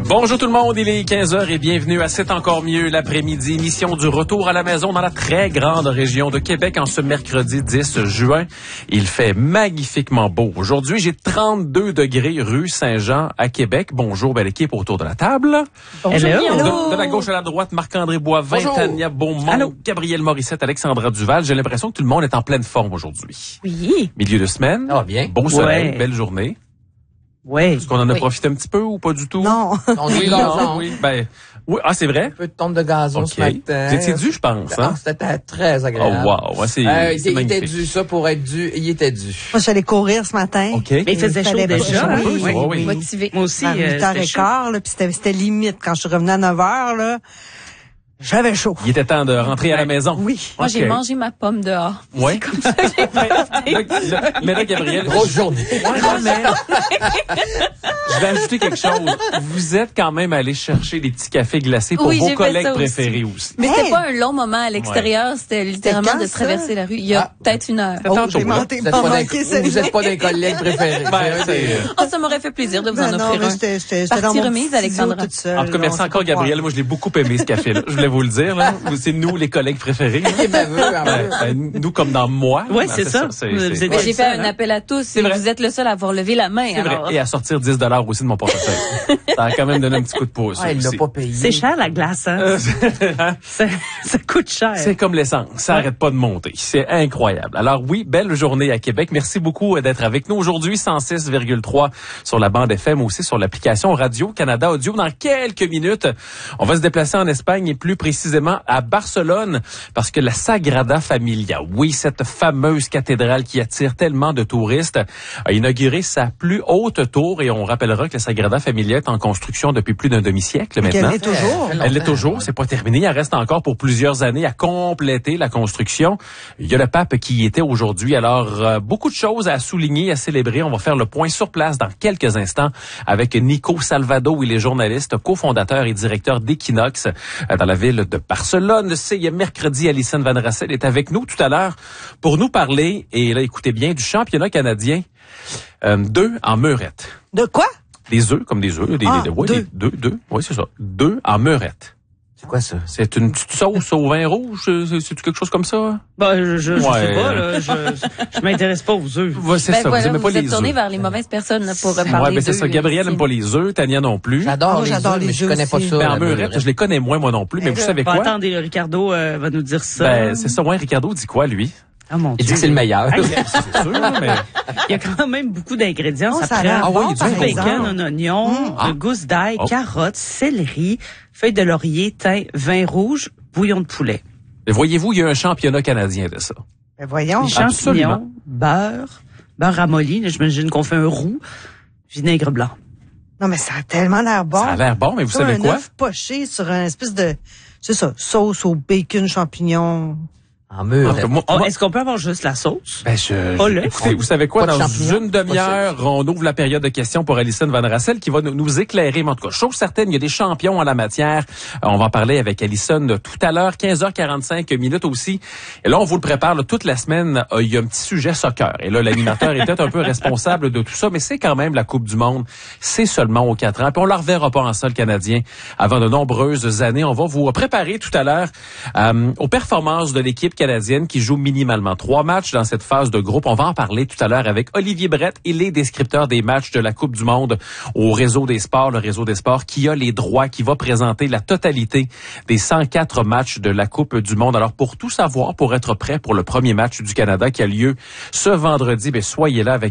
Bonjour tout le monde, il est 15h et bienvenue à C'est encore mieux l'après-midi, émission du retour à la maison dans la très grande région de Québec en ce mercredi 10 juin. Il fait magnifiquement beau. Aujourd'hui, j'ai 32 degrés rue Saint-Jean à Québec. Bonjour, belle équipe autour de la table. Bonjour. De la gauche à la droite, Marc-André Boivin, Tania Beaumont, Gabriel Morissette, Alexandra Duval. J'ai l'impression que tout le monde est en pleine forme aujourd'hui. Oui. Milieu de semaine. Ah, bien. Beau soleil, belle journée. Oui. Est-ce qu'on en a profité un petit peu ou pas du tout? Non. Oui. Ben, oui. Ah, c'est vrai? Un peu de tonte de gazon ce matin. Vous étiez dû, je pense, hein? C'était très agréable. Oh, wow. Ouais, c'est il magnifique. était dû, ça, pour être dû, il était dû. Moi, je suis allée courir ce matin. OK. Mais il faisait chaud déjà. Hein? Oui. Motivé. Moi aussi, À 8h15, là, puis c'était limite. Quand je suis revenue à 9h, là, j'avais chaud. Il était temps de rentrer à la maison. Oui. Moi, j'ai mangé ma pomme dehors. Oui. C'est comme ça que j'ai profité. Mais là, Gabriel, Grosse journée. je vais ajouter quelque chose. Vous êtes quand même allé chercher des petits cafés glacés pour Oui, vos j'ai fait collègues ça aussi. préférés aussi. Mais c'était pas un long moment à l'extérieur. C'était littéralement C'était quand, de traverser la rue. Il y a peut-être une heure. Oh, Tantôt, j'ai là. manqué Vous êtes pas des collègues préférés. Oh, ça m'aurait fait plaisir de vous en offrir un. Partie remise, Alexandra. En tout cas, merci encore, Gabriel. Moi, je l'ai beaucoup aimé, ce café-là. Je voulais vous le dire, là. C'est nous, les collègues préférés. Il est baveux, en fait. Nous, comme dans moi. Ouais, Ben, c'est ça. c'est- Mais j'ai fait un appel à tous. Et vrai. vous êtes le seul à avoir levé la main. C'est vrai. Alors. Et à sortir 10 $ aussi de mon portefeuille. Ça a quand même donné un petit coup de pouce. Ah, il l'a aussi. pas payé. C'est cher, la glace, hein? Ça coûte cher. C'est comme l'essence, ça arrête pas de monter. C'est incroyable. Alors oui, belle journée à Québec. Merci beaucoup d'être avec nous aujourd'hui. 106,3 sur la bande FM, aussi sur l'application Radio-Canada Audio. Dans quelques minutes, on va se déplacer en Espagne et plus précisément à Barcelone parce que la Sagrada Familia, oui, cette fameuse cathédrale qui attire tellement de touristes, a inauguré sa plus haute tour et on rappellera que la Sagrada Familia est en construction depuis plus d'un demi-siècle maintenant. Elle est toujours. Elle l'est toujours, c'est pas terminé. Elle reste encore pour plusieurs années à compléter la construction. Il y a le pape qui y était aujourd'hui. Alors, beaucoup de choses à souligner, à célébrer. On va faire le point sur place dans quelques instants avec Nico Salvado. Il est journaliste, cofondateur et directeur d'Equinox dans la ville de Barcelone. C'est mercredi, Alison Van Rassel est avec nous tout à l'heure pour nous parler, et là, écoutez bien, du championnat canadien 2 en meurette. De quoi? Des œufs, comme des œufs. Deux. Oui, c'est ça. 2 en meurette. C'est quoi ça? C'est une petite sauce au vin rouge? C'est quelque chose comme ça? Ben, je sais pas, là. Je m'intéresse pas aux œufs. Ouais, c'est ça. Voilà, vous aimez pas vous êtes les tourné œufs. vers les mauvaises personnes là, pour parler Ouais, ben d'eux. c'est ça. Gabriel n'aime pas les œufs, Tania non plus. J'adore Moi, les j'adore œufs, les mais je œufs connais pas aussi. ça. Ben, en la meurette, je les connais moins, moi non plus. Mais vous savez Bon, quoi? attendez, Ricardo va nous dire ça. Ben, c'est ça. Ouais, Ricardo dit quoi, lui? Ah, mon Il Dieu. dit que c'est le meilleur. Hey, C'est sûr, mais... il y a quand même beaucoup d'ingrédients. Oh, Ça ça a prend l'air bon, du par bacon, exemple. un oignon, de gousse d'ail, carottes, céleri, feuilles de laurier, thym, vin rouge, bouillon de poulet. Mais voyez-vous, il y a un championnat canadien de ça. Ben voyons. Les Absolument. champignons, beurre ramolli, là, j'imagine qu'on fait un roux, vinaigre blanc. Non, mais ça a tellement l'air bon. Ça a l'air bon, mais vous Ça, savez un quoi? œuf poché sur un espèce de, c'est ça, sauce au bacon, champignons. En mur. Oh, est-ce qu'on peut avoir juste la sauce? Ben, Oh, là. écoutez, vous savez quoi? Pas de Dans champignons. une demi-heure, on ouvre la période de questions pour Alison Van Rassel qui va nous éclairer. Mais en tout cas, chose certaine, il y a des champions en la matière. On va en parler avec Alison tout à l'heure, 15h45 minutes aussi. Et là, on vous le prépare là, toute la semaine. Il y a un petit sujet soccer. Et là, l'animateur est peut-être un peu responsable de tout ça, mais c'est quand même la Coupe du Monde. C'est seulement aux 4 ans. Puis on la reverra pas en sol canadien avant de nombreuses années. On va vous préparer tout à l'heure aux performances de l'équipe canadienne qui joue minimalement 3 matchs dans cette phase de groupe. On va en parler tout à l'heure avec Olivier Brett. Il est descripteur des matchs de la Coupe du Monde au Réseau des Sports, le Réseau des Sports qui a les droits, qui va présenter la totalité des 104 matchs de la Coupe du Monde. Alors, pour tout savoir, pour être prêt pour le premier match du Canada qui a lieu ce vendredi, soyez là avec